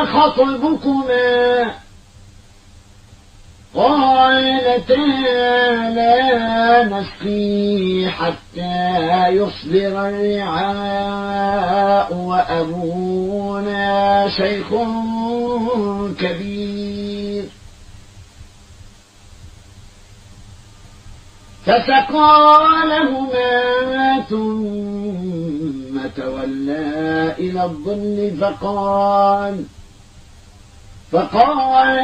خطبكما قالتا لا نسقي حتى يصدر الرعاء وأبونا شيخ كبير فسقى لهما ثم تولى إلى الظل فقال